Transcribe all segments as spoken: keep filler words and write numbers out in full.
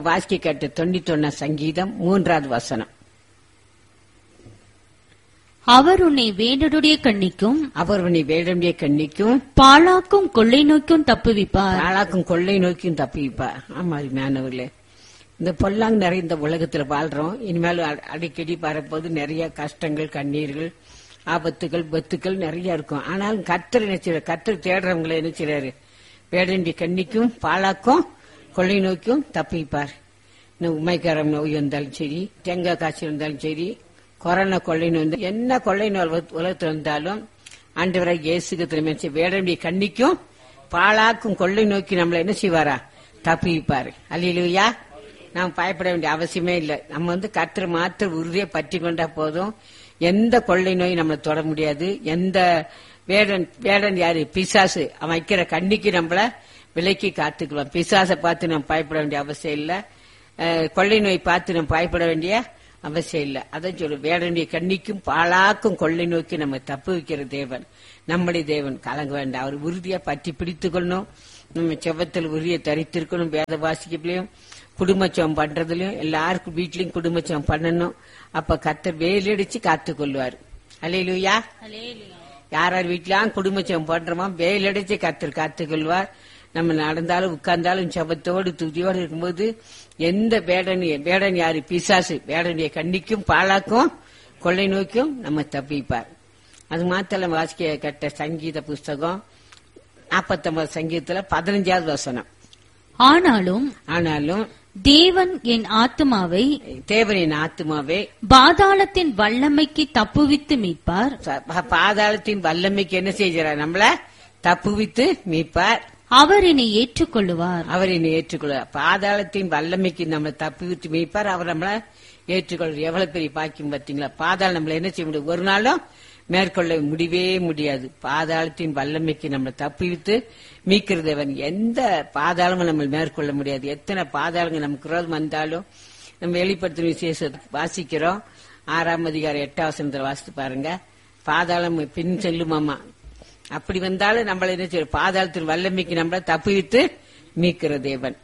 வாசிக்க கேட்ட தொண்ணூத்தி ஒன்னா சங்கீதம் மூன்றாவது வசனம். அவர் உன்னை வேடனுடைய கண்ணிக்கும் அவர் உன்னை வேடனுடைய கண்ணிக்கும் பாழாக்கும் கொள்ளை நோய்க்கும் தப்புவிப்பார். பாழாக்கும் கொள்ளை நோய்க்கும் தப்புவிப்பார். ஆமா மேனவர்களே, இந்த பொல்லாங் நிறைந்த உலகத்துல வாழ்றோம். இனிமேல் அடிக்கடி வரப்போது நிறைய கஷ்டங்கள், கண்ணீர்கள், ஆபத்துகள், பத்துக்கள் நிறைய இருக்கும். ஆனாலும் கர்த்தர் நினைச்சாரு, கர்த்தர் தேடுறவங்களை நினைச்சாரு வேடனுடைய கண்ணிக்கும் பாழாக்கும் கொள்ளை நோய்க்கும் தப்பிப்பார். இன்னும் உமைக்காரம் நோய் வந்தாலும் சரி, தேங்காய் காய்ச்சல் இருந்தாலும் சரி, கொரோனா கொள்ளை நோய் வந்தாலும், என்ன கொள்ளை நோய் உலகத்தில் வந்தாலும் ஆண்டவராக இயேசுக்கு வேடனுடைய கண்ணிக்கும் பாழாக்கும் கொள்ளை நோக்கி நம்மள என்ன செய்வாரா? தப்பிப்பாரு. அல்லேலூயா. நாம் பயப்பட வேண்டிய அவசியமே இல்லை. நம்ம வந்து கர்த்தர் மாத்திர உறுதியை பற்றி கொண்டா போதும். எந்த கொள்ளை நோய் நம்மளை தொட முடியாது. எந்த வேடன் வேடன் யாரு? பிசாசு. அவன் வைக்கிற கண்ணிக்கு நம்மள விலைக்கு காத்துக்கலாம். பிசாசை பார்த்து நம்ம பயப்பட வேண்டிய அவசியம் இல்ல. கொள்ளை நோய் பார்த்து நம்ம பயப்பட வேண்டிய அவசியம் இல்ல. அதான் சொல்லு, வேடனுடைய கண்ணிக்கும் பாழாக்கும் கொள்ளை நோக்கி நம்ம தப்பு வைக்கிற தேவன் நம்முடைய தேவன். கலங்க வேண்டாம். அவர் உறுதியா பற்றி பிடித்துக் கொள்ளணும். நம்ம செவத்தில் உறுதியை தரித்திருக்கணும். வேத வாசிக்கலையும் குடும்பச்சம் பண்றதுலயும் எல்லாருக்கும் வீட்லயும் குடும்பச்சம் பண்ணணும். அப்ப கர்த்தர் வேலடிச்சு காத்து கொள்வார். அல்லேலூயா. யார் யார் வீட்லயும் குடும்பச்சம் பண்றோமோ வேலடிச்சு கர்த்தர் காத்து கொள்வார். நம்ம நடந்தாலும் உட்கார்ந்தாலும் செபத்தோடு துதியோடு இருக்கும்போது எந்த வேடன் வேடன் யாரு? பிசாசு. வேடனுடைய கண்ணிக்கும் பாழாக்கும் கொள்ளை நோக்கியும் நம்ம தப்பிப்பார். அது மாத்திரம் வாசிக்க கட்ட சங்கீத புஸ்தகம் நாற்பத்தி ஒன்பது சங்கீதத்துல பதினஞ்சாவது வசனம். ஆனாலும் ஆனாலும் தேவன் என் ஆத்துமாவை தேவனின் ஆத்துமாவை பாதாளத்தின் வல்லமைக்கு தப்புவித்து மீட்பார். பாதாளத்தின் வல்லமைக்கு என்ன செய்கிறார்? நம்மள தப்புவித்து மீட்பார். அவர் என்னை ஏற்றுக்கொள்ளுவார். அவர் என்னை ஏற்றுக்கொள்வார். பாதாளத்தின் வல்லமைக்கு நம்மளை தப்புவித்து மீட்பார். அவர் நம்மள ஏற்றுக்கொள்வார். எவ்வளவு பெரிய பாக்கியம் பார்த்தீங்களா? பாதாளம் நம்மள என்ன செய்ய முடியும்? ஒரு நாளும் மேற்கொள்ள முடியவே முடியாது. பாதாளத்தின் வல்லமைக்கு நம்மளை தப்புவித்து மீட்கிறதவன். எந்த பாதாளமும் நம்ம மேற்கொள்ள முடியாது. எத்தனை பாதாளங்கள் நமக்கு விரோதம் வந்தாலும் நம்ம வெளிப்படுத்தும் விசேஷத்தை வாசிக்கிறோம். ஆறாம் அதிகாரம் எட்டாம் வசனத்துல வாசித்து பாருங்க. பாதாளம் பின் செல்லுமாமா. அப்படி வந்தாலும் நம்மள என்ன செய்ய? பாதாளத்தின் வல்லமைக்கு நம்மள தப்புவித்து மீட்கிற தேவன்.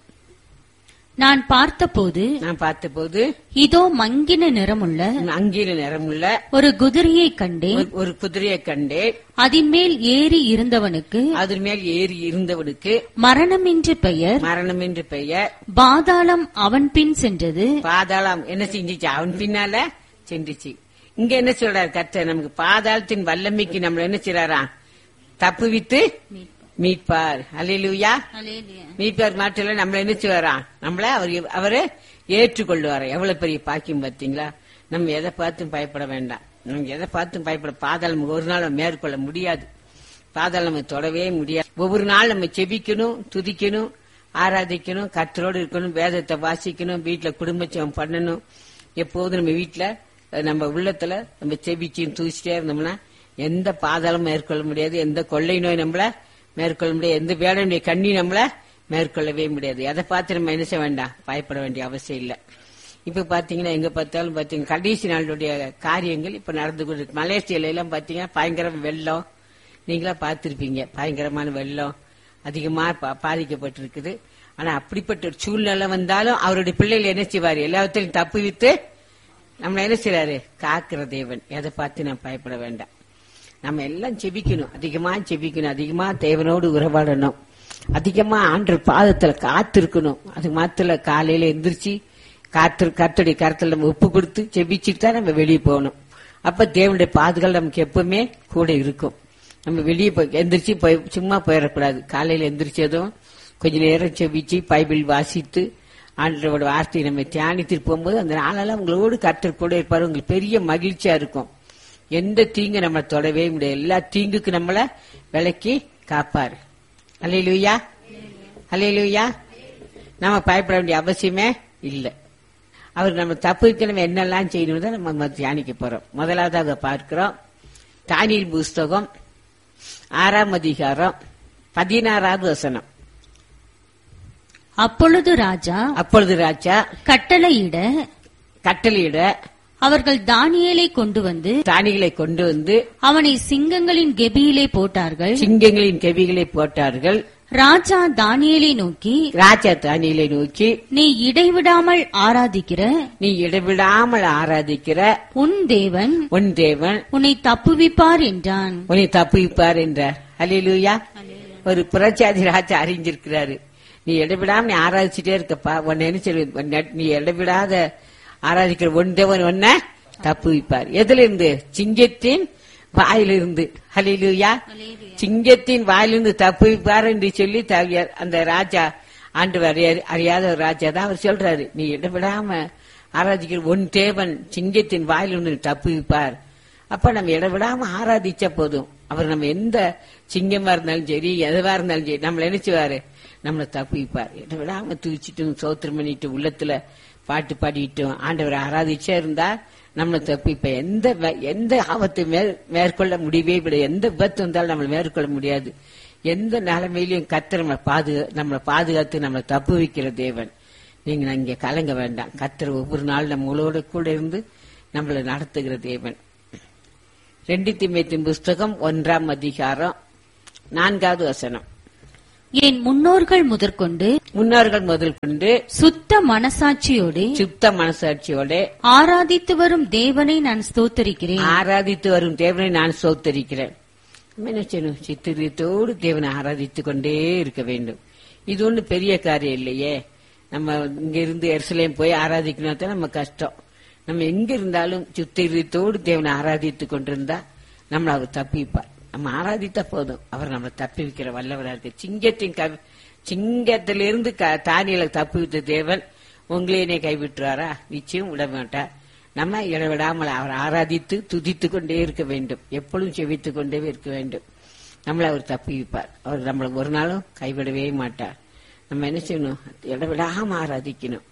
நான் பார்த்தபோது நான் பார்த்தபோது இதோ மங்கின நிறமுள்ள அங்கின நிறமுள்ள ஒரு குதிரையை கண்டேன். ஒரு குதிரையை கண்டேன். அதன் மேல் ஏறி இருந்தவனுக்கு அதன் மேல் ஏறி இருந்தவனுக்கு மரணம் என்று பெயர். மரணம் என்று பெயர். பாதாளம் அவன் பின் சென்றது. பாதாளம் என்ன செஞ்சிச்சு? அவன் பின்னால சென்றுச்சு. இங்க என்ன சொல்றாரு கர்த்தர்? நமக்கு பாதாளத்தின் வல்லமைக்கு நம்மள என்ன செய்றாரா? தப்புவித்து மீட்பார். அல்லேலூயா. மீட்பார் மாற்றல நம்மள என்ன செய்வாரா? நம்மள அவர் அவரு ஏற்றுக்கொள்வார். எவ்வளவு பெரிய பாக்கியம் பார்த்தீங்களா? நம்ம எதை பார்த்தும் பயப்பட வேண்டாம். நம்ம எதை பார்த்தும் பயப்பட பாதாளம் ஒரு நாள் மேற்கொள்ள முடியாது. பாதாளம் நம்ம தொடவே முடியாது. ஒவ்வொரு நாள் நம்ம செபிக்கணும், துதிக்கணும், ஆராதிக்கணும், கர்த்தரோடு இருக்கணும், வேதத்தை வாசிக்கணும், வீட்டுல குடும்பச்சம் பண்ணணும். எப்போதும் நம்ம வீட்டுல நம்ம உள்ளத்துல நம்ம செபிச்சு தூசிட்டே இருந்தோம்னா எந்த பாதாளம் மேற்கொள்ள முடியாது. எந்த கொள்ளை நோய் நம்மள மேற்கொள்ள முடியாது. எந்த வேடனுடைய கண்ணி நம்மள மேற்கொள்ளவே முடியாது. எதை பார்த்து நம்ம என்ன செய்ய வேண்டாம்? பயப்பட வேண்டிய அவசியம் இல்ல. இப்ப பாத்தீங்கன்னா எங்க பார்த்தாலும் பாத்தீங்கன்னா கடைசி நாளுடைய காரியங்கள் இப்ப நடந்து கொண்டு இருக்கு. மலேசியால எல்லாம் பாத்தீங்கன்னா பயங்கர வெள்ளம். நீங்களா பார்த்திருப்பீங்க. பயங்கரமான வெள்ளம் அதிகமா பாதிக்கப்பட்டிருக்குது. ஆனா அப்படிப்பட்ட ஒரு சூழ்நிலை வந்தாலும் அவருடைய பிள்ளைகள் என்ன செய்வாரு? எல்லாத்தையும் தப்பு வித்து நம்மள என்ன செய்யறாரு? காக்கிற தேவன். எதை பார்த்து நம்ம பயப்பட வேண்டாம். நம்ம எல்லாம் செபிக்கணும், அதிகமா செபிக்கணும், அதிகமா தேவனோடு உறவாடணும், அதிகமா ஆண்டு பாதத்துல காத்திருக்கணும். அது மாத்திர காலையில எந்திரிச்சு காத்து கர்த்தருடைய கருத்துல நம்ம ஒப்பு கொடுத்து செபிச்சுட்டு தான் நம்ம வெளியே போகணும். அப்ப தேவனுடைய பாதுகாப்பு நமக்கு எப்பவுமே கூட இருக்கும். நம்ம வெளியே போய் எந்திரிச்சு போய் சும்மா போயிடக்கூடாது. காலையில எந்திரிச்சதும் கொஞ்ச நேரம் செபிச்சு பைபிள் வாசித்து ஆண்டவரோட வார்த்தையை நம்ம தியானித்து போகும்போது அந்த நாளெல்லாம் உங்களோடு கர்த்தர் கூட இருப்பாரு. உங்களுக்கு பெரிய மகிழ்ச்சியா இருக்கும். எந்த தீங்கு நம்ம தொடவே முடியாது. எல்லா தீங்குக்கு நம்மள விலக்கி காப்பாரு. அல்லேலூயா, அல்லேலூயா. நம்ம பயப்பட வேண்டிய அவசியமே இல்லை. அவர் நம்ம தப்புக்கு நம்ம என்னெல்லாம் செய்யணும் தான் நம்ம தியானிக்க போறோம். முதலாவதாக பார்க்கிறோம் தானியேல் புஸ்தகம் ஆறாம் அதிகாரம் பதினாறாவது வசனம். அப்பொழுது ராஜா அப்பொழுது ராஜா கட்டளையிட கட்டளையிட அவர்கள் தானியேலை கொண்டு வந்து தானியேலை கொண்டு வந்து அவனை சிங்கங்களின் கெபியிலே போட்டார்கள். சிங்கங்களின் கெபிகளை போட்டார்கள். ராஜா தானியேலை நோக்கி ராஜா தானியேலை நோக்கி நீ இடைவிடாமல் ஆராதிக்கிற நீ இடைவிடாமல் ஆராதிக்கிற உன் தேவன் உன் தேவன் உன்னை தப்புவிப்பார் என்றான். உன்னை தப்புவிப்பார் என்றார். அல்லேலூயா. ஒரு புரட்சாதி ராஜா அறிஞ்சிருக்கிறாரு. நீ இடைவிடாம நீ ஆராதிச்சுட்டே இருக்கப்பா, உன்னை என்ன சொல்லு, நீ இடைவிடாத ஆராதிக்கிற ஒன் தேவன் ஒன்ன தப்புவிப்பார். எதுல இருந்து? சிங்கத்தின் வாயிலிருந்து. அல்லேலூயா. சிங்கத்தின் வாயிலிருந்து தப்புவிப்பார் என்று சொல்லி அந்த ராஜா ஆண்டவர் அறியாத ஒரு ராஜா தான் அவர் சொல்றாரு, நீ இடைவிடாம ஆராதிக்கிற உன் தேவன் சிங்கத்தின் வாயிலிருந்து தப்புவிப்பார். அப்ப நம்ம இடைவிடாம ஆராதிச்ச போதும் அவர் நம்ம எந்த சிங்கமா இருந்தாலும் சரி, எதுவா இருந்தாலும் சரி, நம்மள நினைச்சுவாரு, நம்மளை தப்புவிப்பார். இடைவிடாம தூச்சிட்டும் சோத்திரம் பண்ணிட்டு உள்ளத்துல பாட்டு பாடிட்டும் ஆண்டவரை ஆராதிச்சா இருந்தா நம்மளை தப்பிப்ப எந்த எந்த ஆபத்தை மேற்கொள்ள முடியவே விட, எந்த விபத்து வந்தாலும் நம்மளை மேற்கொள்ள முடியாது. எந்த நிலைமையிலையும் கர்த்தர் நம்மளை பாது நம்மளை பாதுகாத்து நம்மளை தப்பு வைக்கிற தேவன். நீங்க இங்க கலங்க வேண்டாம். கர்த்தர் ஒவ்வொரு நாள் நம்மளோட கூட இருந்து நம்மளை நடத்துகிற தேவன். ரெண்டு தீமோத்தேயு புஸ்தகம் ஒன்றாம் அதிகாரம் நான்காவது வசனம். என் முன்னோர்கள் முதற்கொண்டு முன்னோர்கள் முதல் கொண்டு சுத்த மனசாட்சியோடு சுத்த மனசாட்சியோட ஆராதித்து வரும் தேவனை நான் ஸ்தோத்தரிக்கிறேன். ஆராதித்து வரும் தேவனை நான் ஸ்தோத்தரிக்கிறேன். என்ன செய்யணும்? சித்திரத்தோடு தேவனை ஆராதித்து கொண்டே இருக்க வேண்டும். இது ஒண்ணு பெரிய காரியம் இல்லையே. நம்ம இங்க இருந்து எருசலேம் போய் ஆராதிக்கணும் தான் நம்ம கஷ்டம். நம்ம எங்க இருந்தாலும் சித்திரத்தோடு தேவனை ஆராதித்து கொண்டிருந்தா நம்மள அவர் தப்பிப்பார். நம்ம ஆராதித்தா போதும், அவர் நம்மளை தப்பி வைக்கிற வல்லவரா இருக்கு. சிங்கத்தின் சிங்கத்திலிருந்து தானியலை தப்பி வைத்த தேவன் உங்களையே கைவிட்டுறாரா? நிச்சயம் விட மாட்டார். நம்ம இடவிடாமல் அவர் ஆராதித்து துதித்து கொண்டே இருக்க வேண்டும். எப்பொழுதும் செவித்துக் கொண்டே இருக்க வேண்டும். நம்மளை அவர் தப்பி வைப்பார். அவர் நம்மளை ஒரு நாளும் கைவிடவே மாட்டார். நம்ம என்ன செய்யணும்? இடவிடாம ஆராதிக்கணும்.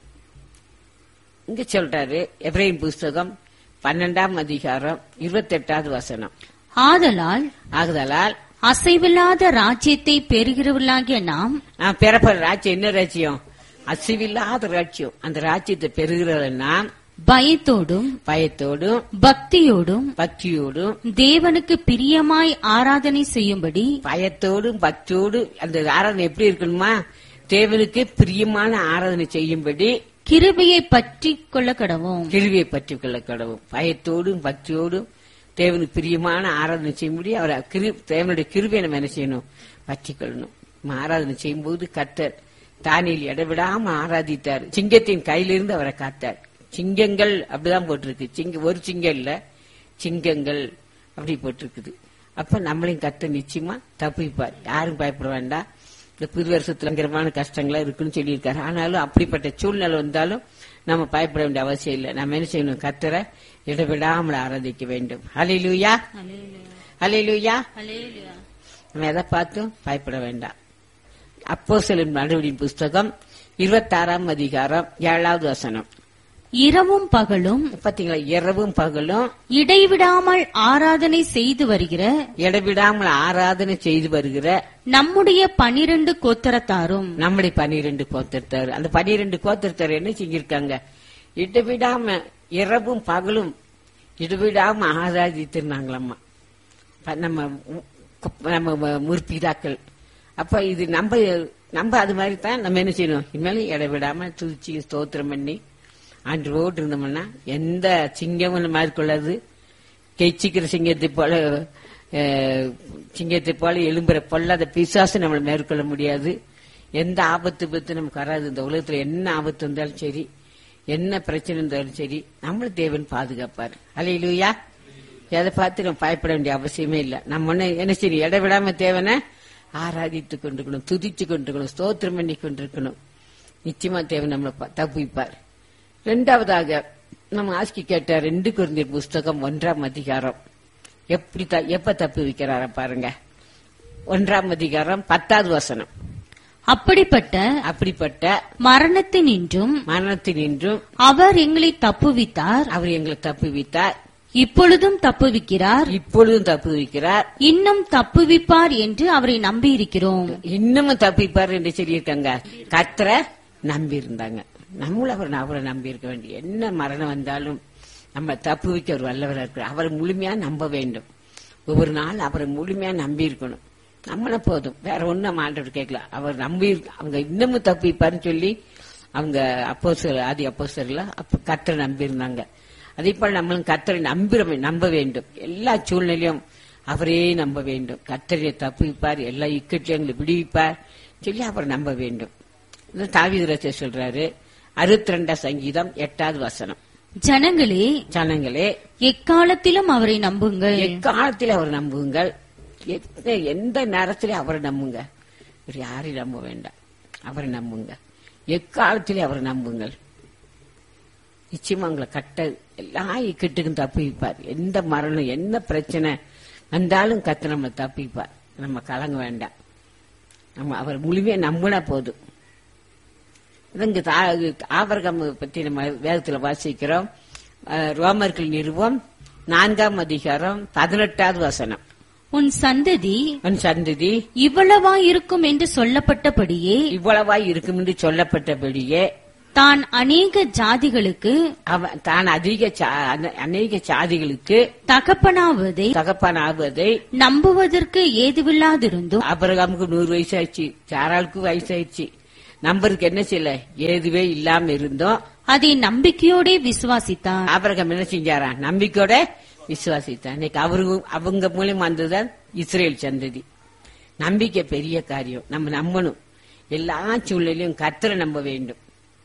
இங்க சொல்றாரு எபிரேயர் புஸ்தகம் பன்னெண்டாம் அதிகாரம் இருபத்தி எட்டாவது வசனம். ஆதலால் ஆகுதலால் அசைவில்லாத ராஜ்யத்தை பெறுகிறவர்களாகிய நாம் நாம் பெறப்படுற ராஜ்யம் என்ன ராஜ்யம்? அசைவில்லாத ராஜ்யம். அந்த ராஜ்யத்தை பெறுகிற நாம் பயத்தோடும் பயத்தோடும் பக்தியோடும் பக்தியோடும் தேவனுக்கு பிரியமாய் ஆராதனை செய்யும்படி பயத்தோடும் பக்தியோடும் அந்த ஆராதனை எப்படி இருக்கணுமா? தேவனுக்கு பிரியமான ஆராதனை செய்யும்படி கிருபையை பற்றி கொள்ள கடவும். கிருபையை பற்றி கொள்ள கடவும். பயத்தோடும் பக்தியோடும் தேவனுக்கு பிரியமான ஆராதனை செய்யும்படி அவர் தேவனுடைய கிருபையை நம்ம என்ன செய்யணும்? பற்றி கொள்ளணும். ஆராதனை செய்யும்போது கர்த்தர் தானியேல் இடைவிடாம ஆராதித்தார். சிங்கத்தின் கையிலிருந்து அவரை காத்தார். சிங்கங்கள் அப்படிதான் போட்டிருக்கு. சிங்க ஒரு சிங்கம் இல்ல, சிங்கங்கள் அப்படி போட்டிருக்குது. அப்ப நம்மளையும் கர்த்தர் நிச்சயமா தப்பிப்பார். யாரும் பயப்பட வேண்டாம். இந்த புது வருஷத்துல பயங்கரமான கஷ்டங்களா இருக்குன்னு சொல்லியிருக்காரு. ஆனாலும் அப்படிப்பட்ட சூழ்நிலை வந்தாலும் நம்ம பயப்பட வேண்டிய அவசியம் இல்லை. நம்ம என்ன செய்யணும்? கர்த்தரை இடைவிடாமல் ஆராதிக்க வேண்டும். ஹல்லேலூயா, ஹல்லேலூயா. நம்ம எதை பார்த்தும் பயப்பட வேண்டாம். அப்போஸ்தலர் நடவடிக்கையின் புஸ்தகம் இருபத்தி ஆறாம் அதிகாரம் ஏழாவது வசனம். இரவும் பகலும் பாத்தீங்களா? இரவும் பகலும் இடைவிடாமல் ஆராதனை செய்து வருகிற இடைவிடாமல் ஆராதனை செய்து வருகிற நம்முடைய பனிரெண்டு கோத்திரத்தாரும் நம்முடைய பனிரெண்டு கோத்திரத்தார். அந்த பனிரெண்டு கோத்திரத்தார் என்ன செஞ்சிருக்காங்க? இடைவிடாம இரவும் பகலும் இடைவிடாம ஆராதித்திருந்தாங்களம்மா நம்ம நம்ம முற்பிதாக்கள். அப்ப இது நம்ம நம்ம அது மாதிரி தான் நம்ம என்ன செய்யணும்? இனிமேலும் இடைவிடாம துதிச்சு ஸ்தோத்திரம் பண்ணி ஆண்டோடு இருந்தோம்னா எந்த சிங்கமும் மேற்கொள்ளாது. கெச்சிக்கிற சிங்கத்தை போல சிங்கத்தை போல எழும்புற பொல்லாத பிசாசு நம்மளை மேற்கொள்ள முடியாது. எந்த ஆபத்து பத்து நமக்கு வராது. இந்த உலகத்துல என்ன ஆபத்து வந்தாலும் சரி, என்ன பிரச்சனை இருந்தாலும் சரி, நம்மள தேவன் பாதுகாப்பாரு. ஹல்லேலூயா. எதை பார்த்து நம்ம பயப்பட வேண்டிய அவசியமே இல்லை. நம்ம ஒண்ணு என்ன செய்யணும்? இடைவிடாம தேவனை ஆராதித்து கொண்டிருக்கணும், துதிச்சு கொண்டிருக்கணும், ஸ்தோத்திரம் பண்ணி கொண்டிருக்கணும். நிச்சயமா தேவன் நம்மளை தப்புவிப்பார். இரண்டாவதாக நம்ம ஆஸ்கி கேட்ட ரெண்டு கொரிந்தியர் புஸ்தகம் ஒன்றாம் அதிகாரம் எப்படி எப்ப தப்பு வைக்கிறார பாருங்க. ஒன்றாம் அதிகாரம் பத்தாவது வசனம். அப்படிப்பட்ட அப்படிப்பட்ட மரணத்தினின்றும் மரணத்தினின்றும் அவர் எங்களை தப்புவித்தார். அவர் எங்களை தப்புவித்தார். இப்பொழுதும் தப்புவிக்கிறார். இப்பொழுதும் தப்புவிக்கிறார். இன்னும் தப்புவிப்பார் என்று அவரை நம்பி இருக்கிறோம். இன்னமும் தப்புவிப்பார் என்று சொல்லியிருக்காங்க. கர்த்தரை நம்பி இருந்தாங்க. நம்மளும் அவர் அவரை நம்பி இருக்க வேண்டிய என்ன மரணம் வந்தாலும் நம்ம தப்பு வைக்க ஒரு வல்லவராக இருக்கிறார். அவரை முழுமையா நம்ப வேண்டும். ஒவ்வொரு நாள் அவரை முழுமையா நம்பி இருக்கணும். நம்மள போதும், வேற ஒண்ணும் நம்ம ஆண்டவர் கேட்கல. அவர் நம்பி அவங்க இன்னமும் தப்பிப்பாருன்னு சொல்லி அவங்க அப்போஸ்தலர் ஆதி அப்போஸ்தலர்ல அப்ப கர்த்தரை நம்பி இருந்தாங்க. அதே போல நம்மளும் கர்த்தரை நம்பி நம்ப வேண்டும். எல்லா சூழ்நிலையும் அவரே நம்ப வேண்டும். கர்த்தரை தப்பிப்பார், எல்லா இக்கட்டையும் விடுவிப்பார் சொல்லி அவர் நம்ப வேண்டும். தாவீது சொல்றாரு அறுபத்தி ரெண்டாம் சங்கீதம் எட்டாவது வசனம், ஜனங்களே ஜனங்களே எக்காலத்திலும் அவரை நம்புங்கள். எக்காலத்தில் அவர் நம்புங்கள். எந்த- எந்த நேரத்திலே அவரை நம்புங்க. வேற யாரையும் நம்ப வேண்டாம், அவரை நம்புங்க. எக்காலத்திலே அவரை நம்புங்கள். நிச்சயமா உங்களை கட்ட எல்லா இக்கட்டுக்கும் தப்பிப்பார். எந்த மரணம் என்ன பிரச்சனை வந்தாலும் கத்து நம்மளை தப்பிப்பார். நம்ம கலங்க வேண்டாம். நம்ம அவர் முழுமையா நம்பினா போதும். இங்க ஆபரகம் பத்தி நம்ம வேதத்துல வாசிக்கிறோம். அஹ், ரோமர்கள் நிறுவம் நான்காம் அதிகாரம் பதினெட்டாவது வசனம், உன் சந்ததி உன் சந்ததி இவ்வளவா இருக்கும் என்று சொல்லப்பட்டபடியே இவ்வளவாய் இருக்கும் என்று சொல்லப்பட்டபடியே தான் அநேக ஜாதிகளுக்கு அவன் தான் அதிக சா- அன- அநேக சாதிகளுக்கு தகப்பனாவதை தகப்பன் ஆகுவதை நம்புவதற்கு ஏதுவில்லாதிருந்தும் ஆபிரகாமுக்கு நூறு வயசு ஆயிடுச்சு, சாராளுக்கு வயசு ஆயிடுச்சு. நம்பருக்கு என்ன செய்யல, ஏதுவே இல்லாம இருந்தோம். அதை நம்பிக்கையோடே விசுவாசித்தான். ஆபிரகாம் என்ன செஞ்சாரா, நம்பிக்கையோட விசுவாசித்தான். இன்னைக்கு அவரு அவங்க மூலியமா வந்ததுதான் இஸ்ரேல் சந்ததி. நம்பிக்கை பெரிய காரியம். நம்ம நம்பணும். எல்லா சூழ்நிலையும் கர்த்தரை நம்ப வேண்டும்.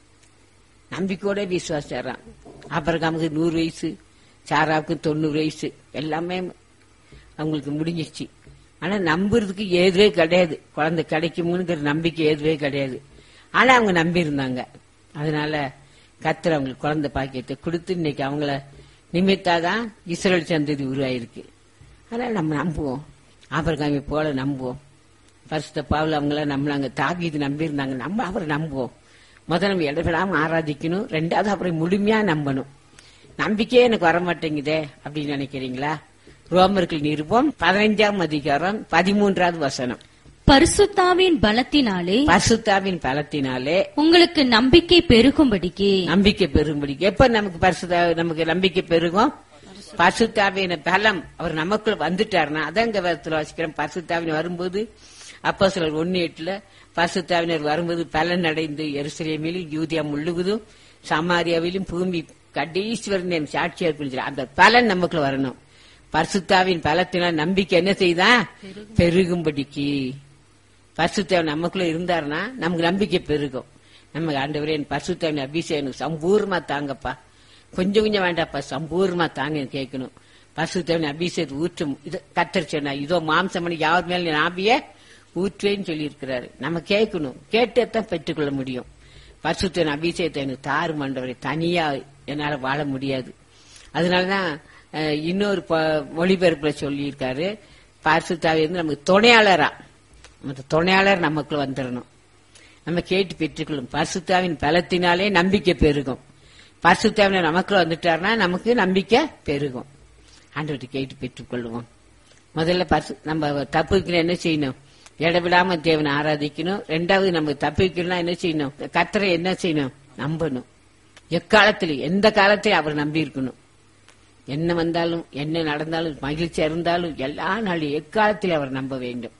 நம்பிக்கையோட விசுவாசிச்சாராம். ஆபிரகாமுக்கு நூறு வயசு, சாராவுக்கு தொண்ணூறு வயசு, எல்லாமே அவங்களுக்கு முடிஞ்சிச்சு. ஆனா நம்புறதுக்கு ஏதுவே கிடையாது. குழந்தை கிடைக்கும்ங்கிற நம்பிக்கை ஏதுவே கிடையாது. ஆனா அவங்க நம்பி இருந்தாங்க. அதனால கர்த்தர் அவங்களுக்கு குழந்தை பாக்கியத்தை கொடுத்து இன்னைக்கு அவங்கள நிமித்தாதான் இஸ்ரேல் சந்ததி உருவாயிருக்கு. அதனால நம்ம நம்புவோம், ஆபிரகாமை போல நம்புவோம். பரிசுத்த பவுல் அவங்கள நம்மளாங்க தாவீது நம்பி இருந்தாங்க. நம்ம அவரை நம்புவோம். முதல்ல நம்ம இடப்படாம ஆராதிக்கணும். ரெண்டாவது அவரை முழுமையா நம்பணும். நம்பிக்கையே எனக்கு வர மாட்டேங்குதே அப்படின்னு நினைக்கிறீங்களா? ரோமர்கள் நிருபம் பதினைஞ்சாம் அதிகாரம் பதிமூன்றாவது வசனம், பரிசுத்தாவின் பலத்தினாலே பரிசுத்தாவின் பலத்தினாலே உங்களுக்கு நம்பிக்கை பெருகும்படிக்கு நம்பிக்கை பெருகும்படி. எப்ப நமக்கு பரிசுத்த நமக்கு நம்பிக்கை பெருகும்? பரிசுத்தாவின் பலம் அவர் நமக்குள்ள வந்துட்டாருன்னா, அதான் இங்க வேதத்துல வாசிக்கிறோம். பரிசுத்தாவின் வரும்போது அப்போஸ்தலர் ஒன்னு எட்டுல பரிசுத்தாவினர் வரும்போது பலன் அடைந்து எருசலேமிலும் யூதியா முழுவதும் சமாரியாவிலும் பூமி கடைசிவரன் என் சாட்சியா இருக்கு. அந்த பலன் நமக்குள்ள வரணும். பரிசுத்தாவின் பலத்தினால் நம்பிக்கை என்ன செய்தா பெருகும்படிக்கு. பரிசுத்தாவின் நமக்குள்ள இருந்தாருன்னா நமக்கு நம்பிக்கை பெருகும். நமக்கு ஆண்டவரே என் பரிசுத்தாவின் அபிஷேகம் சம்பூர்ணமா தாங்கப்பா, கொஞ்சம் கொஞ்சம் வேண்டாப்பா, சம்பூர்ணமா தாங்க கேட்கணும். பரிசுத்தாவின் அபிஷேகத்தை ஊற்றும் கர்த்தர் சொன்னா, இதோ மாம்சமணி யார் மேல நாபிய ஊற்றுவேன்னு சொல்லி இருக்கிறாரு. நம்ம கேட்கணும், கேட்டதான் பெற்றுக்கொள்ள முடியும். பரிசுத்தாவின் அபிஷேகத்தை எனக்கு தாரு ஆண்டவரே, தனியா என்னால வாழ முடியாது. அதனாலதான் அஹ், இன்னொரு ப- மொழிபெயர்ப்புல சொல்லியிருக்காரு, பரிசுத்தாவி வந்து நமக்கு துணையாளரா, அந்த துணையாளர் நமக்குள்ள வந்துடணும். நம்ம கேட்டு பெற்றுக்கொள்ளும். பரிசுத்தாவின் பலத்தினாலே நம்பிக்கை பெருகும். பரிசுத்தாவினர் நமக்குள்ள வந்துட்டாருன்னா நமக்கு நம்பிக்கை பெருகும். ஆண்டவர்கிட்ட கேட்டு பெற்றுக்கொள்வோம். முதல்ல பரிசு நம்ம தப்புக்கு என்ன செய்யணும்? இடவிடாம தேவனை ஆராதிக்கணும். ரெண்டாவது நம்ம தப்பிக்கணும்னா என்ன செய்யணும்? கர்த்தரை என்ன செய்யணும்? நம்பணும். எக்காலத்திலும் எந்த காலத்திலும் அவர் நம்பி இருக்கணும். என்ன வந்தாலும் என்ன நடந்தாலும் மகிழ்ச்சியா இருந்தாலும் எல்லா நாளும் எக்காலத்திலும் அவர் நம்ப வேண்டும்.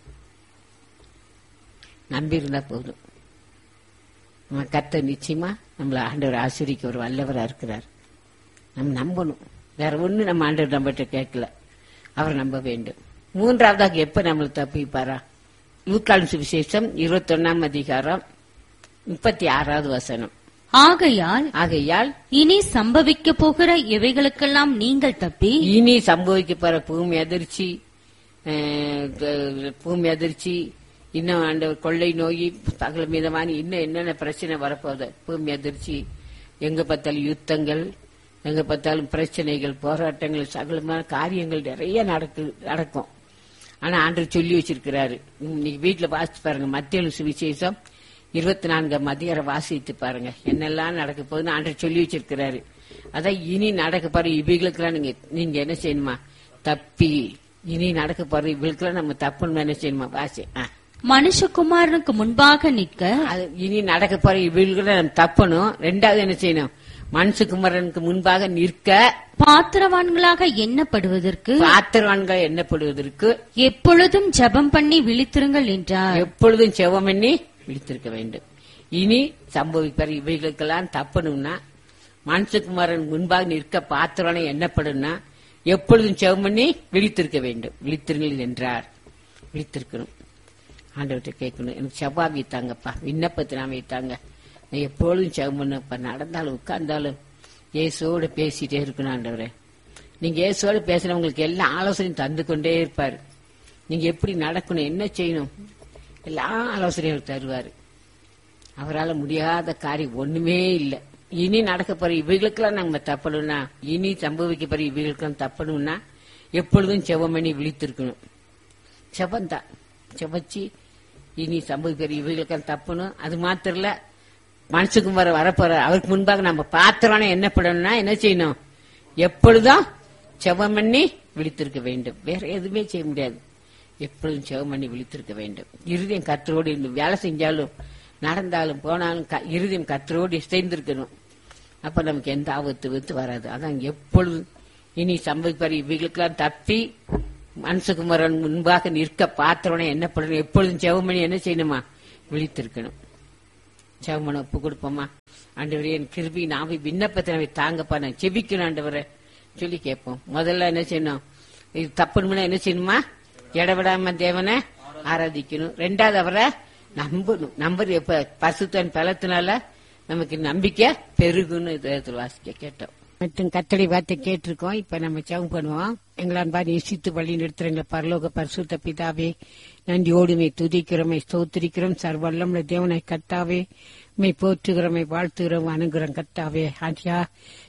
நம்பி இருந்தா போதும். நம்ம கர்த்தர் நிச்சயமா நம்மள ஆண்டவர் ஆசிரிக்க ஒரு வல்லவரா இருக்கிறார். நம்ம நம்பணும். வேற ஒண்ணு நம்ம ஆண்டவர் நம்மகிட்ட கேட்கல, அவர் நம்ப வேண்டும். மூன்றாவதாக எப்ப நம்மளை தப்பிப்பாரா? லூக்கான் சுவிசேஷம் இருபத்தி ஒன்னாம் அதிகாரம் முப்பத்தி ஆறாவது வசனம், ஆகையால் ஆகையால் இனி சம்பவிக்க போகிற இவைகளுக்கெல்லாம் நீங்கள் தப்பி இனி சம்பவிக்க போற பூமி அதிர்ச்சி, அஹ், க- பூமி அதிர்ச்சி, இன்னும் ஆண்டவர் கொள்ளை நோய், சகல மீதமான இன்னும் என்னென்ன பிரச்சனை வரப்போகுது, பூமி அதிர்ச்சி, எங்க பார்த்தாலும் யுத்தங்கள், எங்க பார்த்தாலும் பிரச்சனைகள், போராட்டங்கள், சகலமான காரியங்கள் நிறைய நடக்கு நடக்கும். ஆனா ஆண்டவர் சொல்லி வச்சிருக்கிறாரு. நீங்க வீட்டுல வாசிச்சு பாருங்க, மத்திய சுவிசேஷம் இருபத்தி நான்காம் அதிகாரம் வாசித்து பாருங்க, என்னெல்லாம் நடக்க போகுதுன்னு ஆண்டவர் சொல்லி வச்சிருக்கிறாரு. அதான் இனி நடக்க போற இவைகளுக்கெல்லாம் நீங்க நீங்க என்ன செய்யணுமா? தப்பி. இனி நடக்க போற இவளுக்கெல்லாம் நம்ம தப்புன்னு என்ன செய்யணுமா? வாசி. மனுஷகுமாரனுக்கு முன்பாக நிற்க அது இனி நடக்க போற இவளுக்கு நம்ம தப்பணும். ரெண்டாவது என்ன செய்யணும்? மனுஷகுமாரனுக்கு முன்பாக நிற்க பாத்திரவான்களாக எண்ணப்படுவதற்கு பாத்திரவான்கள் எண்ணப்படுவதற்கு எப்பொழுதும் ஜெபம் பண்ணி விழித்திருங்கள் என்றார். எப்பொழுதும் செவம் பண்ணி விழித்திருக்க வேண்டும். இனி சம்பவிப்பார் இவைகளுக்கெல்லாம் தப்பணும்னா மனுஷகுமாரன் முன்பாக நிற்க பாத்திரவானை எண்ணப்படும்னா எப்பொழுதும் செவம் பண்ணி விழித்திருக்க வேண்டும். விழித்திருங்கள் என்றார். விழித்திருக்கணும். ஆண்டவர்கிட்ட கேட்கணும், எனக்கு செவ்வாய் வைத்தாங்கப்பா, விண்ணப்பத்தை நான் வைத்தாங்க, நான் எப்பொழுதும் செவம் பண்ணப்பா, நடந்தாலும் உட்கார்ந்தாலும் இயேசுவோட பேசிட்டே இருக்கணும். ஆண்டவரே, நீங்க இயேசுவோட பேசுறவங்களுக்கு எல்லா ஆலோசனையும் தந்து கொண்டே இருப்பாரு. நீங்க எப்படி நடக்கணும், என்ன செய்யணும், எல்லா ஆலோசனையும் தருவாரு. அவரால் முடியாத காரியம் ஒண்ணுமே இல்லை. இனி நடக்க போற இவைகளுக்கெல்லாம் நம்ம தப்பணும்னா, இனி சம்பவிக்க போற இவைகளுக்கெல்லாம் தப்பணும்னா எப்பொழுதும் செவம் பண்ணி விழித்திருக்கணும். செவந்தான் செவச்சி இனி சம்பவிக்கிற இவைகளுக்கெல்லாம் தப்பணும். அது மாத்திரம் இல்ல, மனுஷுக்கும் வர வரப்போற அவருக்கு முன்பாக நம்ம பாத்திரம்னா என்ன பண்ணணும்னா என்ன செய்யணும், எப்பொழுதும் செவம் பண்ணி விழித்திருக்க வேண்டும். வேற எதுவுமே செய்ய முடியாது. எப்பொழுதும் செவம் பண்ணி விழித்திருக்க வேண்டும். இருதயம் கர்த்தரோடு இருந்து வேலை செஞ்சாலும் நடந்தாலும் போனாலும் இருதயம் கர்த்தரோடு சேர்ந்திருக்கணும். அப்ப நமக்கு எந்த ஆபத்து வித்து வராது. அதான் எப்பொழுதும் இனி சம்பவிப்பார் இவைகளுக்கெல்லாம் தப்பி மனுஷகுமாரன் முன்பாக நிற்க பாத்திரம்னா என்ன பண்ணணும், எப்பொழுதும் செவம் பண்ணி என்ன செய்யணுமா, விழித்திருக்கணும். செவமனை ஒப்பு கொடுப்போமா. ஆண்டவரே, என் கிருபி நாம விண்ணப்பத்தை தாங்கப்பா, நான் செபிக்கணும் ஆண்டவரை சொல்லி கேட்போம். முதல்ல என்ன செய்யணும், இது தப்புணும்னா என்ன செய்யணுமா, இடவிடாம தேவனை ஆராதிக்கணும். ரெண்டாவது அவரை நம்பணும். நம்பர் எப்ப பசுத்தன் பலத்தினால நமக்கு நம்பிக்கை பெருகுன்னு வாசிக்க கேட்டோம். மற்றும் கத்தடி வார்த்தை கேட்டிருக்கோம். இப்ப நம்ம ஜெபம் பண்ணுவோம். எங்களான் பாரு நேசித்து வழி நிறுத்துறீங்க பரலோக பரிசுத்த பிதாவே, நன்றியோடுமை துதிக்கிறோமை ஸ்தோத்திரிக்கிறோம். சர்வல்லமுள்ள தேவனை கர்த்தாவே, மை போற்றுகிறோமை வாழ்த்துகிறோம் அணுகிறோம் கர்த்தாவே. ஆண்டியா